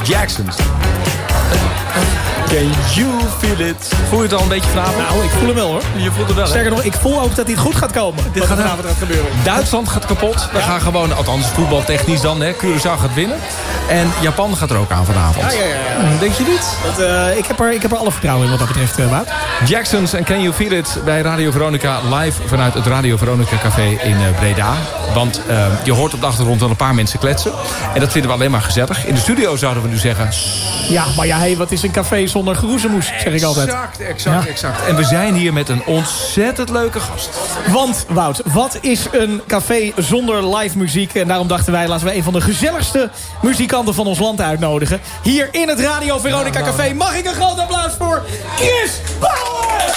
Jacksons. Can you feel it? Voel je het al een beetje vanavond? Nou, ik voel hem wel hoor. Je voelt het wel, hè? Sterker nog, ik voel ook dat dit goed gaat komen. Dit gaat vanavond gaat gebeuren. Duitsland gaat kapot. We gaan gewoon, althans voetbaltechnisch dan, hè. Curaçao gaat winnen. En Japan gaat er ook aan vanavond. Ja. Denk je niet? Ik heb er alle vertrouwen in wat dat betreft, Wout. Jacksons en Can You Feel It bij Radio Veronica live vanuit het Radio Veronica Café in Breda. Want je hoort op de achtergrond wel een paar mensen kletsen. En dat vinden we alleen maar gezellig. In de studio zouden we nu zeggen... Ja, maar ja, hey, wat is een café zonder geroezemoes, zeg ik altijd. Exact. En we zijn hier met een ontzettend leuke gast. Want, Wout, wat is een café zonder live muziek? En daarom dachten wij, laten we een van de gezelligste muzikanten van ons land uitnodigen. Hier in het Radio Veronica Café. Mag ik een groot applaus voor Chris Bauer!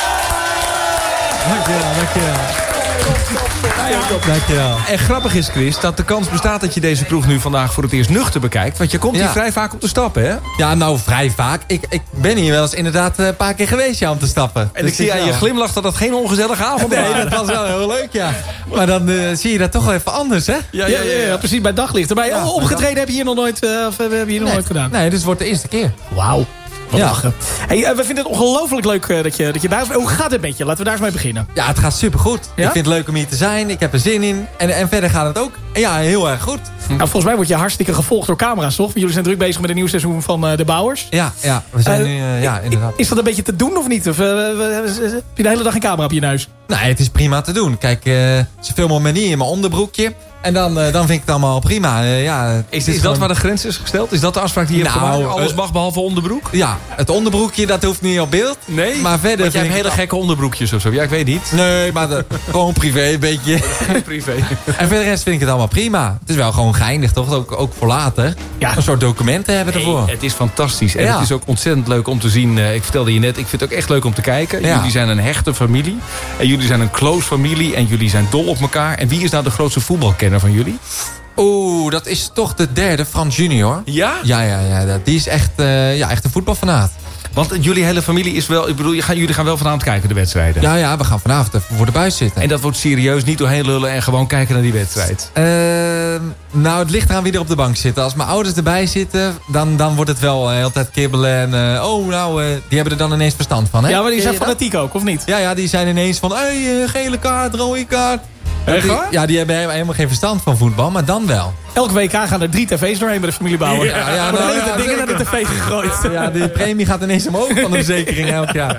Dankjewel. En grappig is, Chris, dat de kans bestaat dat je deze kroeg nu vandaag voor het eerst nuchter bekijkt. Want je komt hier vrij vaak op te stappen, hè? Ja, nou, vrij vaak. Ik ben hier wel eens inderdaad een paar keer geweest om te stappen. En ik zie aan je glimlach dat dat geen ongezellige avond was. Nee, dat was wel heel leuk, ja. Maar dan zie je dat toch wel even anders, hè? Ja, precies, bij daglicht. Maar opgetreden heb je hier nog nooit, nooit gedaan? Nee, dus het wordt de eerste keer. Wauw. Ja. Hey, we vinden het ongelooflijk leuk dat je daar bent. Hoe gaat het met je? Laten we daar eens mee beginnen. Ja, het gaat supergoed. Ja? Ik vind het leuk om hier te zijn. Ik heb er zin in. En verder gaat het ook heel erg goed. Nou, volgens mij word je hartstikke gevolgd door camera's, toch? Want jullie zijn druk bezig met een nieuw seizoen van De Bouwers. Ja, we zijn nu, inderdaad. Is dat een beetje te doen of niet? Of heb je de hele dag een camera op je neus? Nee, het is prima te doen. Kijk, ze filmen me niet in mijn onderbroekje. En dan vind ik het allemaal prima. Is dat gewoon... waar de grens is gesteld? Is dat de afspraak die je hebt gemaakt? Alles mag behalve onderbroek? Ja, het onderbroekje dat hoeft niet op beeld. Nee? Maar verder want jij hebt hele gekke onderbroekjes of zo. Ja, ik weet niet. Nee, maar gewoon privé een beetje. Privé. En voor de rest vind ik het allemaal prima. Het is wel gewoon geinig, toch? Ook voor later. Ja. Een soort documenten hebben ervoor. Het is fantastisch. En het is ook ontzettend leuk om te zien. Ik vertelde je net, ik vind het ook echt leuk om te kijken. Ja. Jullie zijn een hechte familie. En jullie zijn een close familie. En jullie zijn dol op elkaar. En wie is nou de grootste voetbalkenner van jullie? Oeh, dat is toch de derde, Frans Junior. Ja? Ja. Die is echt een voetbalfanaat. Want jullie hele familie is wel... Ik bedoel, jullie gaan wel vanavond kijken, de wedstrijden. Ja, we gaan vanavond even voor de buis zitten. En dat wordt serieus, niet doorheen lullen en gewoon kijken naar die wedstrijd? Nou, het ligt eraan wie er op de bank zit. Als mijn ouders erbij zitten, dan wordt het wel de hele tijd kibbelen. En die hebben er dan ineens verstand van, hè? Ja, maar die zijn fanatiek ook, of niet? Ja, die zijn ineens van, gele kaart, rode kaart. Ja, die hebben helemaal geen verstand van voetbal, maar dan wel. Elk WK gaan er 3 tv's doorheen bij de familie Bauer. De dingen naar de tv gegooid. Ja, de premie gaat ineens omhoog van de verzekering elk jaar.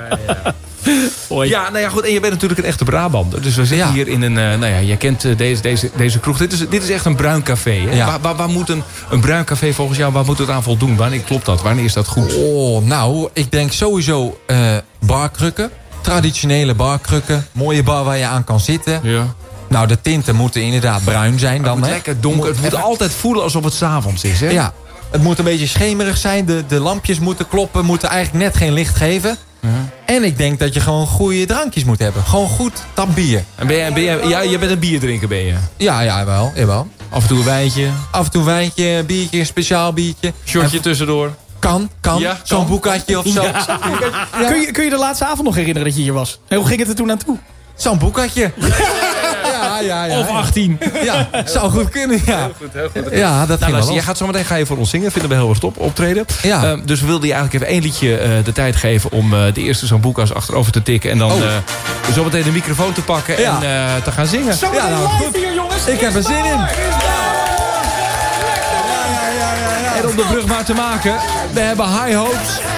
Ja, nou ja, goed. En je bent natuurlijk een echte Brabander. Dus we zitten hier in een... je kent deze kroeg. Dit is echt een bruin café. Hè? Ja. Waar moet een bruin café volgens jou, waar moet het aan voldoen? Wanneer klopt dat? Wanneer is dat goed? Nou, ik denk sowieso barkrukken. Traditionele barkrukken. Mooie bar waar je aan kan zitten. Ja. Nou, de tinten moeten inderdaad bruin zijn. Het moet lekker donker. Het moet altijd voelen alsof het 's avonds is, hè? Ja, het moet een beetje schemerig zijn. De lampjes moeten kloppen. Moeten eigenlijk net geen licht geven. Ja. En ik denk dat je gewoon goede drankjes moet hebben. Gewoon goed tap bier. En je bent een bierdrinker, ben je? Ja, jawel. Af en toe een wijntje. Af en toe een wijntje, biertje, een speciaal biertje. Shortje tussendoor. Kan. Ja, zo'n boekatje of zo. Ja. Kun je de laatste avond nog herinneren dat je hier was? En hoe ging het er toen aan toe? Zo'n boekatje. Ja. Of 18. Ja, zou goed kunnen, ja. Heel goed. Ja, dat ging wel. Jij gaat zometeen ga je voor ons zingen. Vinden we heel erg top optreden. Ja. Dus we wilden je eigenlijk even 1 liedje de tijd geven om de eerste zo'n boekas achterover te tikken. En dan zometeen de microfoon te pakken en te gaan zingen. Zometeen live hier, jongens. Ik heb er zin in. En om de brug maar te maken, we hebben High Hopes.